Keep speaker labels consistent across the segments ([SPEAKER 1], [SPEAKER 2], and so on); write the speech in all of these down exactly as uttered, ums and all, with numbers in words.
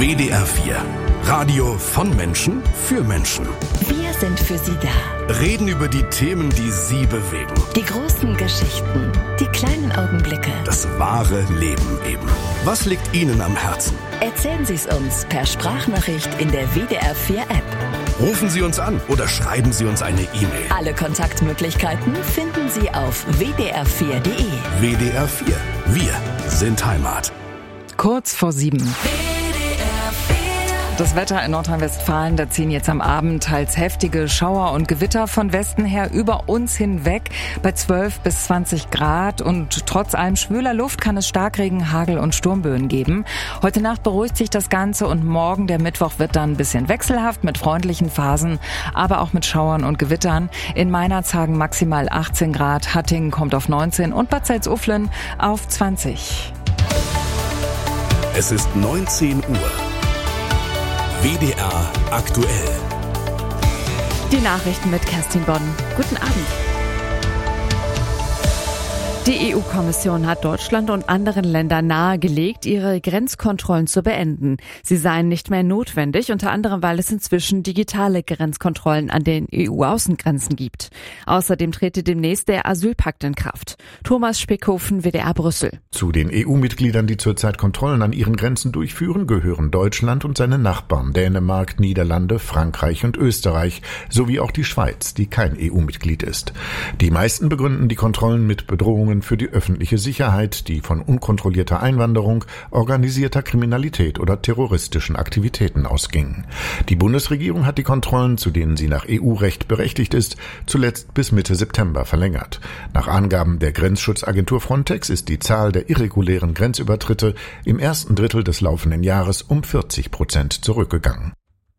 [SPEAKER 1] W D R vier. Radio von Menschen für Menschen.
[SPEAKER 2] Wir sind für Sie da.
[SPEAKER 1] Reden über die Themen, die Sie bewegen.
[SPEAKER 2] Die großen Geschichten, die kleinen Augenblicke.
[SPEAKER 1] Das wahre Leben eben. Was liegt Ihnen am Herzen?
[SPEAKER 2] Erzählen Sie es uns per Sprachnachricht in der W D R vier App.
[SPEAKER 1] Rufen Sie uns an oder schreiben Sie uns eine E-Mail.
[SPEAKER 2] Alle Kontaktmöglichkeiten finden Sie auf w d r vier punkt d e.
[SPEAKER 1] W D R vier. Wir sind Heimat.
[SPEAKER 3] Kurz vor sieben. Das Wetter in Nordrhein-Westfalen, da ziehen jetzt am Abend teils heftige Schauer und Gewitter von Westen her über uns hinweg bei zwölf bis zwanzig Grad. Und trotz allem schwüler Luft kann es Starkregen, Hagel und Sturmböen geben. Heute Nacht beruhigt sich das Ganze und morgen, der Mittwoch, wird dann ein bisschen wechselhaft mit freundlichen Phasen, aber auch mit Schauern und Gewittern. In Meinerzhagen maximal achtzehn Grad, Hattingen kommt auf neunzehn und Bad Salzuflen auf zwanzig.
[SPEAKER 1] Es ist neunzehn Uhr. W D R aktuell.
[SPEAKER 4] Die Nachrichten mit Kerstin Bonn. Guten Abend. Die E U-Kommission hat Deutschland und anderen Ländern nahegelegt, ihre Grenzkontrollen zu beenden. Sie seien nicht mehr notwendig, unter anderem, weil es inzwischen digitale Grenzkontrollen an den E U-Außengrenzen gibt. Außerdem trete demnächst der Asylpakt in Kraft. Thomas Speckhofen, W D R Brüssel.
[SPEAKER 5] Zu den E U-Mitgliedern, die zurzeit Kontrollen an ihren Grenzen durchführen, gehören Deutschland und seine Nachbarn Dänemark, Niederlande, Frankreich und Österreich, sowie auch die Schweiz, die kein E U-Mitglied ist. Die meisten begründen die Kontrollen mit Bedrohungen für die öffentliche Sicherheit, die von unkontrollierter Einwanderung, organisierter Kriminalität oder terroristischen Aktivitäten ausgingen. Die Bundesregierung hat die Kontrollen, zu denen sie nach E U-Recht berechtigt ist, zuletzt bis Mitte September verlängert. Nach Angaben der Grenzschutzagentur Frontex ist die Zahl der irregulären Grenzübertritte im ersten Drittel des laufenden Jahres um vierzig Prozent zurückgegangen.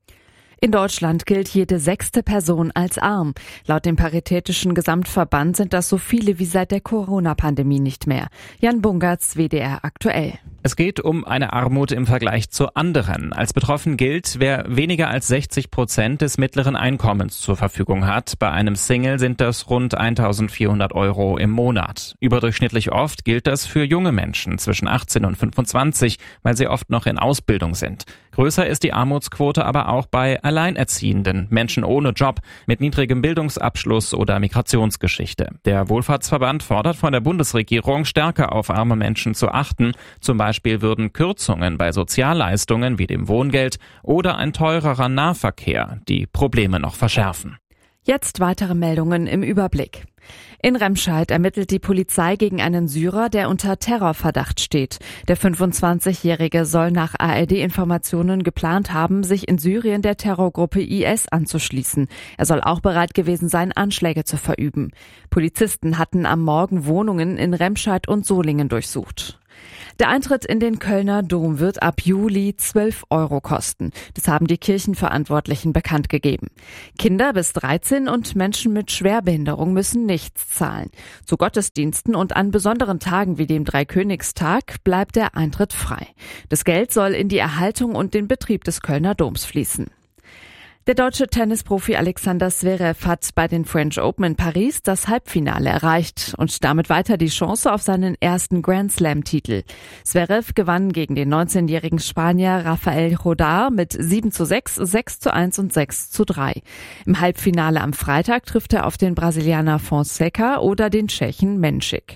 [SPEAKER 4] In Deutschland gilt jede sechste Person als arm. Laut dem Paritätischen Gesamtverband sind das so viele wie seit der Corona-Pandemie nicht mehr. Jan Bungertz, W D R aktuell.
[SPEAKER 6] Es geht um eine Armut im Vergleich zu anderen. Als betroffen gilt, wer weniger als sechzig Prozent des mittleren Einkommens zur Verfügung hat. Bei einem Single sind das rund eintausendvierhundert Euro im Monat. Überdurchschnittlich oft gilt das für junge Menschen zwischen achtzehn und fünfundzwanzig, weil sie oft noch in Ausbildung sind. Größer ist die Armutsquote aber auch bei Alleinerziehenden, Menschen ohne Job, mit niedrigem Bildungsabschluss oder Migrationsgeschichte. Der Wohlfahrtsverband fordert von der Bundesregierung, stärker auf arme Menschen zu achten. Zum Beispiel würden Kürzungen bei Sozialleistungen wie dem Wohngeld oder ein teurerer Nahverkehr die Probleme noch verschärfen.
[SPEAKER 4] Jetzt weitere Meldungen im Überblick. In Remscheid ermittelt die Polizei gegen einen Syrer, der unter Terrorverdacht steht. Der fünfundzwanzigjährige soll nach A R D-Informationen geplant haben, sich in Syrien der Terrorgruppe I S anzuschließen. Er soll auch bereit gewesen sein, Anschläge zu verüben. Polizisten hatten am Morgen Wohnungen in Remscheid und Solingen durchsucht. Der Eintritt in den Kölner Dom wird ab Juli zwölf Euro kosten. Das haben die Kirchenverantwortlichen bekannt gegeben. Kinder bis dreizehn und Menschen mit Schwerbehinderung müssen nichts zahlen. Zu Gottesdiensten und an besonderen Tagen wie dem Dreikönigstag bleibt der Eintritt frei. Das Geld soll in die Erhaltung und den Betrieb des Kölner Doms fließen. Der deutsche Tennisprofi Alexander Zverev hat bei den French Open in Paris das Halbfinale erreicht und damit weiter die Chance auf seinen ersten Grand-Slam-Titel. Zverev gewann gegen den neunzehnjährigen Spanier Rafael Rodar mit sieben zu sechs, sechs zu eins und sechs zu drei. Im Halbfinale am Freitag trifft er auf den Brasilianer Fonseca oder den Tschechen Menschik.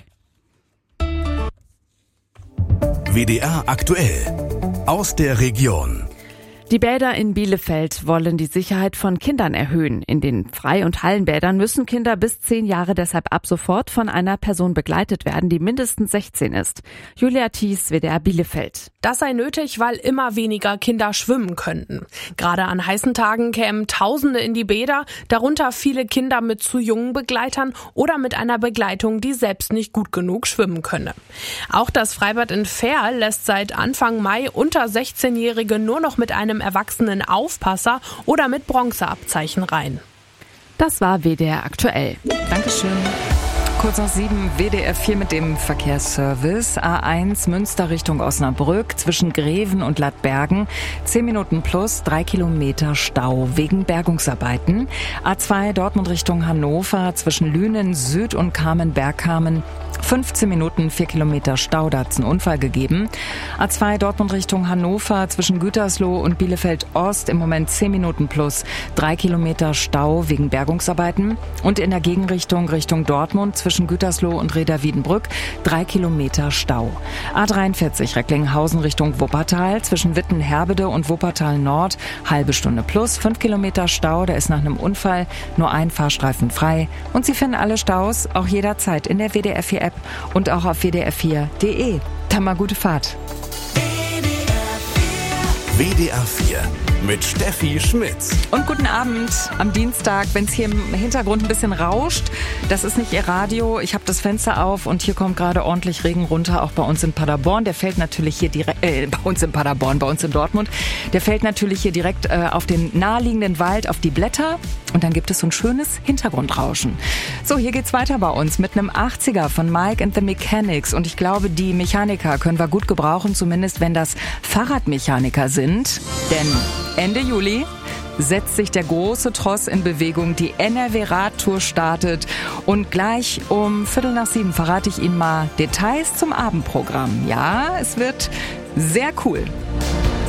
[SPEAKER 1] W D R aktuell. Aus der Region.
[SPEAKER 4] Die Bäder in Bielefeld wollen die Sicherheit von Kindern erhöhen. In den Frei- und Hallenbädern müssen Kinder bis zehn Jahre deshalb ab sofort von einer Person begleitet werden, die mindestens sechzehn ist. Julia Thies, W D R Bielefeld.
[SPEAKER 7] Das sei nötig, weil immer weniger Kinder schwimmen könnten. Gerade an heißen Tagen kämen Tausende in die Bäder, darunter viele Kinder mit zu jungen Begleitern oder mit einer Begleitung, die selbst nicht gut genug schwimmen könne. Auch das Freibad in Verl lässt seit Anfang Mai unter sechzehnjährige nur noch mit einem erwachsenen Aufpasser oder mit Bronzeabzeichen rein.
[SPEAKER 4] Das war W D R aktuell.
[SPEAKER 3] Dankeschön. Kurz nach sieben, W D R vier mit dem Verkehrsservice. A eins Münster Richtung Osnabrück zwischen Greven und Lattbergen. Zehn Minuten plus, drei Kilometer Stau wegen Bergungsarbeiten. A zwei Dortmund Richtung Hannover zwischen Lünen Süd und Kamen-Bergkamen. fünfzehn Minuten, vier Kilometer Stau, da hat es einen Unfall gegeben. A zwei Dortmund Richtung Hannover zwischen Gütersloh und Bielefeld Ost im Moment zehn Minuten plus drei Kilometer Stau wegen Bergungsarbeiten. Und in der Gegenrichtung Richtung Dortmund zwischen Gütersloh und Reda-Wiedenbrück drei Kilometer Stau. A dreiundvierzig Recklinghausen Richtung Wuppertal zwischen Witten-Herbede und Wuppertal Nord halbe Stunde plus fünf Kilometer Stau. Da ist nach einem Unfall nur ein Fahrstreifen frei. Und Sie finden alle Staus auch jederzeit in der W D R vier App und auch auf W D R vier Punkt de. Dann mal gute Fahrt.
[SPEAKER 1] W D R vier mit Steffi Schmitz.
[SPEAKER 3] Und guten Abend am Dienstag, wenn es hier im Hintergrund ein bisschen rauscht. Das ist nicht Ihr Radio. Ich habe das Fenster auf und hier kommt gerade ordentlich Regen runter, auch bei uns in Paderborn. Der fällt natürlich hier direkt, äh, bei uns in Paderborn, bei uns in Dortmund. Der fällt natürlich hier direkt äh, auf den naheliegenden Wald, auf die Blätter. Und dann gibt es so ein schönes Hintergrundrauschen. So, hier geht's weiter bei uns mit einem achtziger von Mike and the Mechanics. Und ich glaube, die Mechaniker können wir gut gebrauchen, zumindest wenn das Fahrradmechaniker sind. Denn Ende Juli setzt sich der große Tross in Bewegung. Die N R W-Radtour startet. Und gleich um Viertel nach sieben verrate ich Ihnen mal Details zum Abendprogramm. Ja, es wird sehr cool.